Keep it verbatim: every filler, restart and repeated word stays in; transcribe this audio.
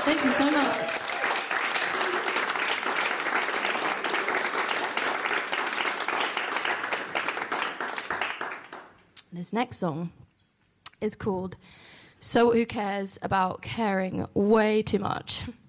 Thank you so much. This next song is called So Who Cares About Caring Way Too Much.